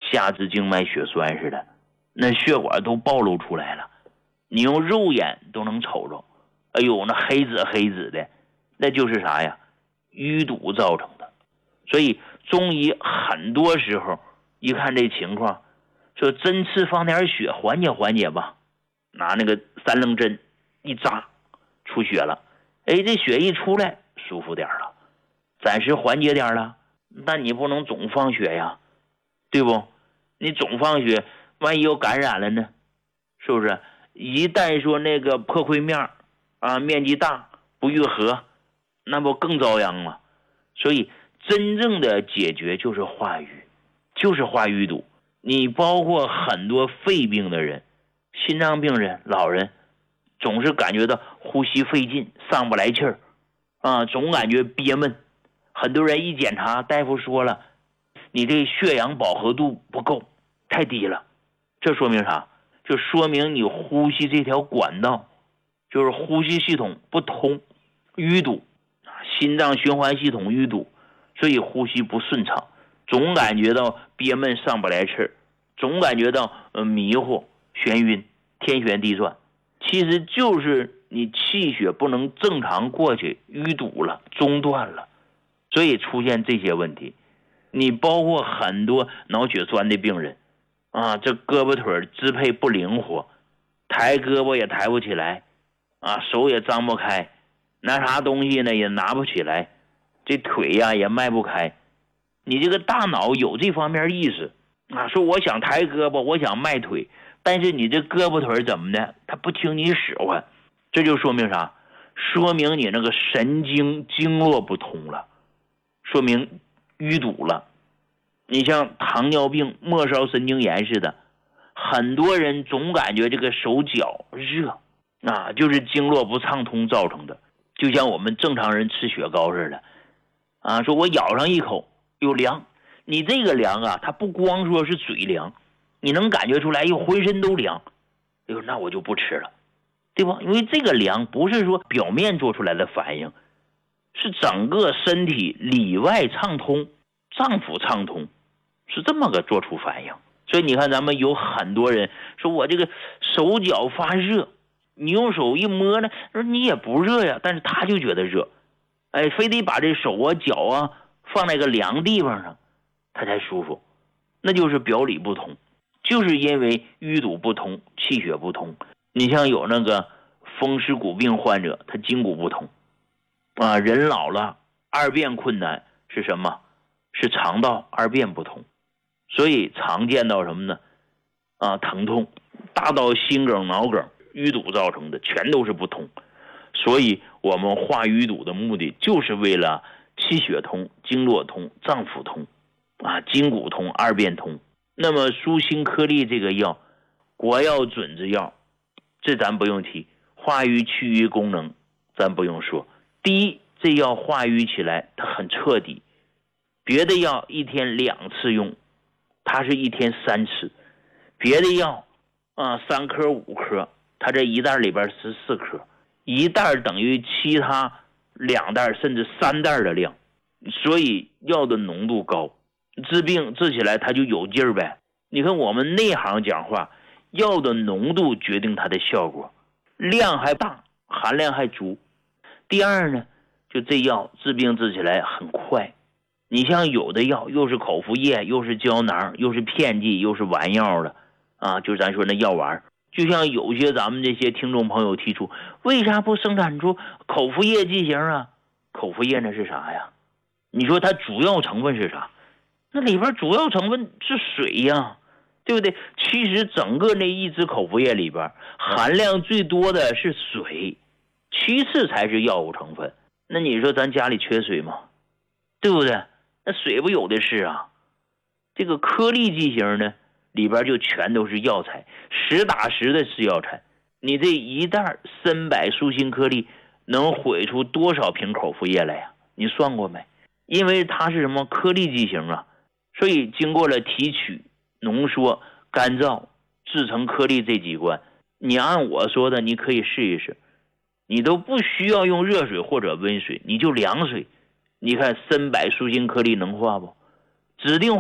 下肢静脉血栓似的，那血管都暴露出来了，你用肉眼都能瞅着，哎呦，那黑紫的，那就是啥呀？淤堵造成的。所以中医很多时候一看这情况，说针刺放点血缓解吧，拿那个3棱针一扎，出血了，哎，这血一出来舒服点了，暂时缓解点了。但你不能总放血呀，对不？你总放血，万一有感染了呢？是不是？一旦说那个破溃面面积大不愈合，那不更遭殃吗？所以真正的解决就是化瘀，就是化淤堵。你包括很多肺病的人、心脏病人、老人，总是感觉到呼吸费劲，上不来气儿总感觉憋闷。很多人一检查，大夫说了，你这血氧饱和度不够，太低了。这说明啥？就说明你呼吸这条管道，就是呼吸系统不通，淤堵，心脏循环系统淤堵，所以呼吸不顺畅，总感觉到憋闷，上不来气儿，总感觉到迷糊、眩晕、天旋地转。其实就是你气血不能正常过去，淤堵了，中断了，所以出现这些问题。你包括很多脑血栓的病人这胳膊腿支配不灵活，抬胳膊也抬不起来手也张不开，拿啥东西呢也拿不起来，这腿也迈不开。你这个大脑有这方面意识说我想抬胳膊，我想迈腿，但是你这胳膊腿怎么的，他不听你使唤。这就说明啥？说明你那个神经经络不通了，说明淤堵了。你像糖尿病、末梢神经炎似的，很多人总感觉这个手脚热就是经络不畅通造成的。就像我们正常人吃雪糕似的说我咬上一口有凉，你这个凉它不光说是嘴凉，你能感觉出来浑身都凉，那我就不吃了，对吧？因为这个凉不是说表面做出来的反应，是整个身体里外畅通，脏腑畅通，是这么个做出反应。所以你看咱们有很多人说我这个手脚发热，你用手一摸呢，说你也不热呀，但是他就觉得热，非得把这手脚放在个凉地方上他才舒服，那就是表里不通，就是因为淤堵不通，气血不通。你像有那个风湿骨病患者，他筋骨不通人老了二便困难是什么？是肠道二便不通，所以常见到什么呢？疼痛，大到心梗、脑梗，淤堵造成的全都是不通。所以我们化淤堵的目的就是为了气血通、经络通、脏腑通筋骨通、二便通。那么舒心颗粒这个药，国药准之药，这咱不用提，化瘀去瘀功能咱不用说。第一，这药化瘀起来它很彻底，别的药一天2次用，它是一天3次。别的药3颗5颗，它这一袋里边14颗，一袋等于其他2袋甚至3袋的量，所以药的浓度高，治病治起来它就有劲儿呗。你看我们内行讲话，药的浓度决定它的效果，量还大，含量还足。第二呢，就这药治病治起来很快。你像有的药又是口服液，又是胶囊，又是片剂，又是丸药的就咱说那药丸。就像有些咱们这些听众朋友提出，为啥不生产出口服液剂型口服液那是啥呀？你说它主要成分是啥？那里边主要成分是水呀，对不对？其实整个那一支口服液里边含量最多的是水，其次才是药物成分。那你说咱家里缺水吗？对不对？那水不有的是这个颗粒剂型呢，里边就全都是药材，实打实的是药材。你这一袋参柏舒心颗粒能毁出多少瓶口服液来呀？你算过没？因为它是什么颗粒剂型所以经过了提取、浓缩、干燥、制成颗粒这几关，你按我说的你可以试一试，你都不需要用热水或者温水，你就凉水，你看参柏舒心颗粒能化不？指定化。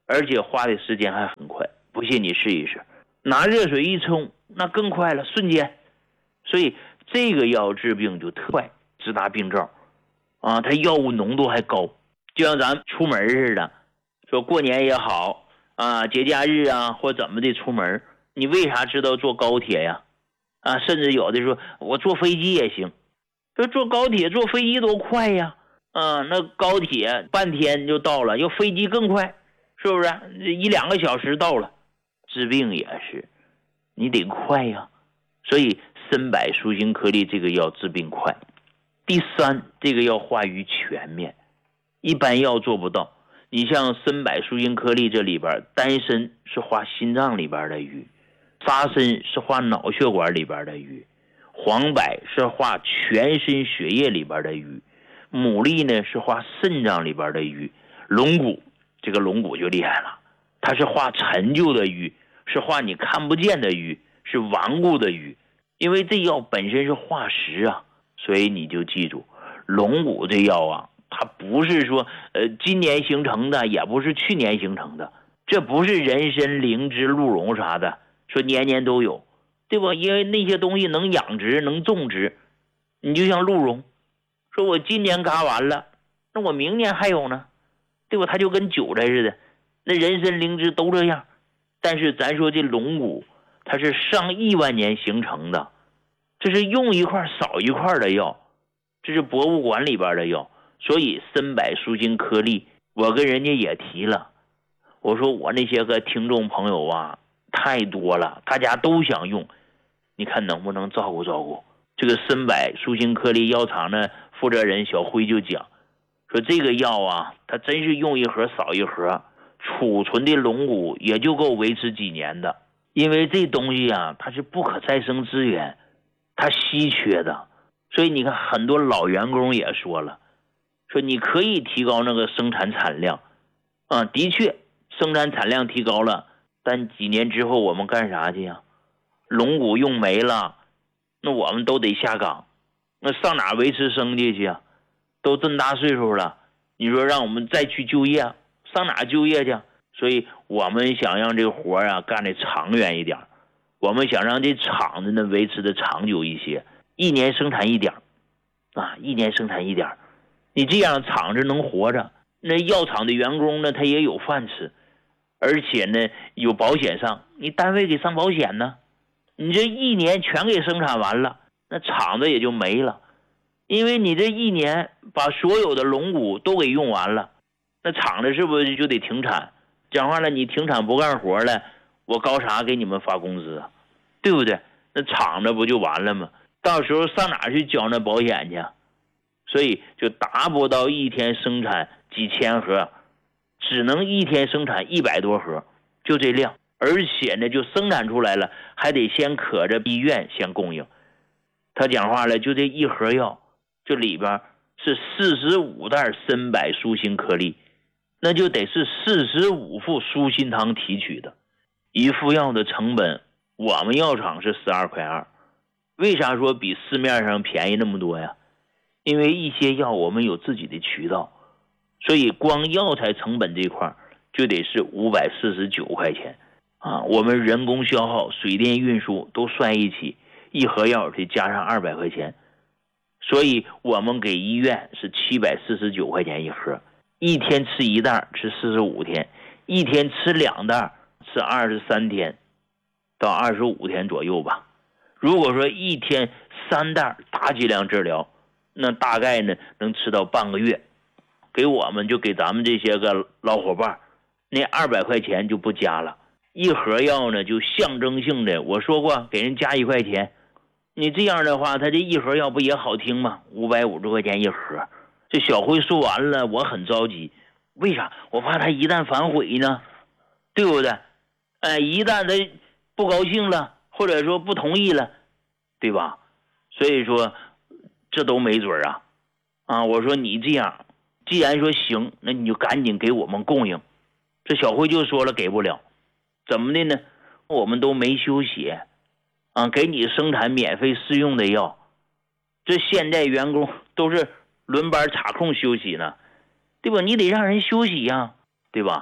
而且花的时间还很快。不信你试一试，拿热水一冲，那更快了，瞬间。所以这个药治病就特快，直达病灶啊，它药物浓度还高，就像咱出门似的，说过年也好啊，节假日啊或怎么的出门，你为啥知道坐高铁呀？啊，甚至有的说我坐飞机也行，说坐高铁坐飞机多快呀，啊，那高铁半天就到了，要飞机更快，是不是？1-2个小时到了。治病也是，你得快呀，所以参柏舒心颗粒这个药治病快。第三，这个药化瘀全面，一般药做不到。你像参柏舒心颗粒这里边，丹参是化心脏里边的瘀，沙参是化脑血管里边的瘀，黄柏是化全身血液里边的瘀，牡蛎呢是化肾脏里边的瘀，龙骨这个龙骨就厉害了，它是化陈旧的瘀，是化你看不见的瘀，是顽固的瘀。因为这药本身是化石啊，所以你就记住，龙骨这药啊，它不是说今年形成的，也不是去年形成的，这不是人参、灵芝、鹿茸啥的说年年都有，对吧？因为那些东西能养殖能种植，你就像鹿茸，说我今年嘎完了，那我明年还有呢，对吧？它就跟韭菜似的，那人参灵芝都这样。但是咱说这龙骨它是上亿万年形成的，这是用一块少一块的药，这是博物馆里边的药。所以参柏舒心颗粒我跟人家也提了，我说我那些个听众朋友啊太多了，大家都想用，你看能不能照顾照顾。这个参柏舒心颗粒药厂的负责人小辉就讲说，这个药啊它真是用一盒少一盒，储存的龙骨也就够维持几年的。因为这东西啊它是不可再生资源，它稀缺的，所以你看很多老员工也说了，说你可以提高那个生产产量啊，的确生产产量提高了，但几年之后我们干啥去呀？龙骨用没了，那我们都得下岗，那上哪维持生计去啊？都这么大岁数了，你说让我们再去就业，上哪就业去？所以我们想让这个活啊干得长远一点，我们想让这厂子呢维持的长久一些，一年生产一点啊，一年生产一点，你这样厂子能活着，那药厂的员工呢他也有饭吃，而且呢有保险上，你单位给上保险呢，你这一年全给生产完了，那厂子也就没了，因为你这一年把所有的龙骨都给用完了，那厂子是不是就得停产？讲话了，你停产不干活了，我搞啥给你们发工资啊？对不对？那厂子不就完了吗？到时候上哪去交那保险去？所以就达不到一天生产几千盒，只能一天生产100多盒，就这量。而且呢就生产出来了还得先可着医院先供应。他讲话了，就这一盒药这里边是45袋参柏舒心颗粒，那就得是45副舒心汤提取的，一副药的成本我们药厂是12.2块，为啥说比市面上便宜那么多呀？因为一些药我们有自己的渠道，所以光药材成本这块就得是549块钱啊，我们人工消耗、水电运输都算一起，一盒药得加上200块钱，所以我们给医院是749块钱一盒，一天吃1袋吃45天，一天吃2袋吃23天到25天左右吧。如果说一天3袋大剂量治疗，那大概呢能吃到半个月。给我们就给咱们这些个老伙伴，那200块钱就不加了，一盒药呢就象征性的，我说过给人加1块钱，你这样的话他这一盒药不也好听吗？550块钱一盒。这小辉说完了我很着急，为啥？我怕他一旦反悔呢，对不对？一旦他不高兴了或者说不同意了，对吧？所以说这都没准啊，我说你这样既然说行，那你就赶紧给我们供应。这小辉就说了给不了，怎么的呢？我们都没休息啊，给你生产免费试用的药，这现在员工都是轮班插空休息呢，对吧？你得让人休息呀，对吧？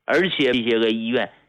而且这些个医院